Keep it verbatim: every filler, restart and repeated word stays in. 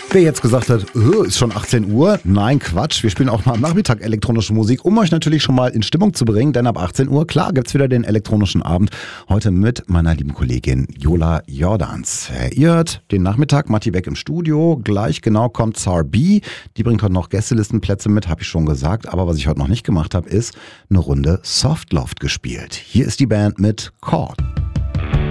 Wer jetzt gesagt hat, "Äh, ist schon achtzehn Uhr, nein, Quatsch, wir spielen auch mal am Nachmittag elektronische Musik, um euch natürlich schon mal in Stimmung zu bringen, denn ab achtzehn Uhr, klar, gibt's wieder den elektronischen Abend, heute mit meiner lieben Kollegin Jola Jordans. Ihr hört den Nachmittag, Matti weg im Studio, gleich genau kommt Zar B, die bringt heute noch Gästelistenplätze mit, habe ich schon gesagt, aber was ich heute noch nicht gemacht habe, ist eine Runde Softloft gespielt. Hier ist die Band mit Chord.